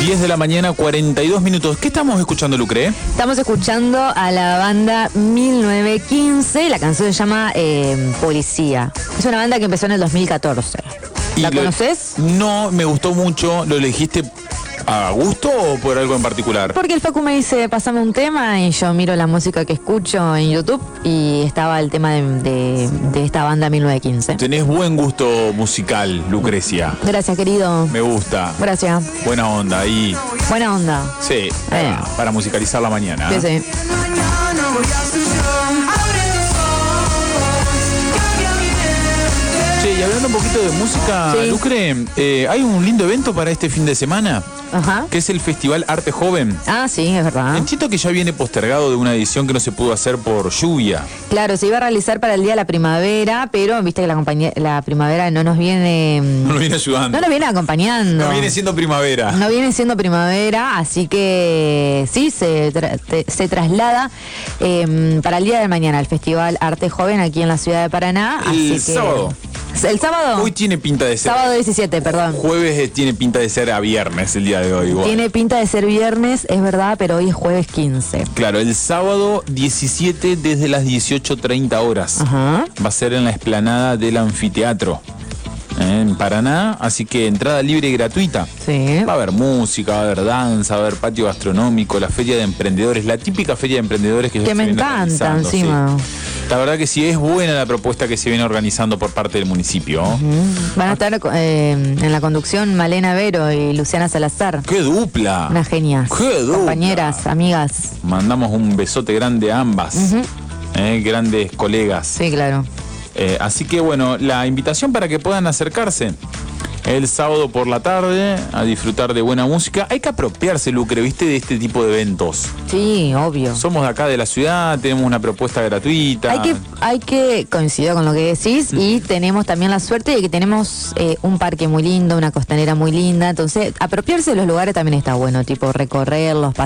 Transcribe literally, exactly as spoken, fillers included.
diez de la mañana, cuarenta y dos minutos. ¿Qué estamos escuchando, Lucre? Estamos escuchando a la banda mil novecientos quince. La canción se llama eh, Policía. Es una banda que empezó en el dos mil catorce. ¿La lo, conoces? No, me gustó mucho. ¿Lo elegiste a gusto o por algo en particular? Porque el Facu me dice, pasame un tema, y yo miro la música que escucho en YouTube y estaba el tema de, de, de esta banda mil novecientos quince. Tenés buen gusto musical, Lucrecia. Gracias, querido. Me gusta. Gracias. Buena onda ahí. Buena onda. Sí, para, Eh. para musicalizar la mañana. Sí, sí. Che, y hablando un poquito de música, Sí. Lucre, eh, hay un lindo evento para este fin de semana, Ajá. que es el Festival Arte Joven. Ah, sí, es verdad. Entiendo que ya viene postergado de una edición que no se pudo hacer por lluvia. Claro, se iba a realizar para el día de la primavera, pero viste que la, compañía, la primavera no nos viene... No nos viene ayudando. No nos viene acompañando. No viene siendo primavera. No viene siendo primavera, así que sí, se, tra te, se traslada eh, para el día de mañana el Festival Arte Joven aquí en la ciudad de Paraná. El así que, sábado. ¿El sábado? Hoy tiene pinta de ser. Sábado diecisiete, perdón. Jueves eh, tiene pinta de ser a viernes el día de hoy. Igual. Tiene pinta de ser viernes, es verdad, pero hoy es jueves quince. Claro, el sábado diecisiete desde las dieciocho treinta horas. Ajá. Va a ser en la explanada del anfiteatro, eh, en Paraná, así que entrada libre y gratuita. Sí. Va a haber música, va a haber danza, va a haber patio gastronómico, la feria de emprendedores, la típica feria de emprendedores que, Que se me viene encanta organizando, encima. sí. La verdad que sí es buena la propuesta que se viene organizando por parte del municipio. Mm, Van a estar eh, en la conducción Malena Vero y Luciana Salazar. ¡Qué dupla! Unas genias. ¡Qué dupla! Compañeras, amigas. Mandamos un besote grande a ambas, Ujú. eh, grandes colegas. Sí, claro. Eh, así que bueno, la invitación para que puedan acercarse el sábado por la tarde a disfrutar de buena música. Hay que apropiarse, Lucre, ¿viste? De este tipo de eventos. Sí, obvio. Somos de acá de la ciudad, tenemos una propuesta gratuita. Hay que, hay que coincidir con lo que decís y tenemos también la suerte de que tenemos eh, un parque muy lindo, una costanera muy linda. Entonces, apropiarse de los lugares también está bueno, tipo recorrerlos,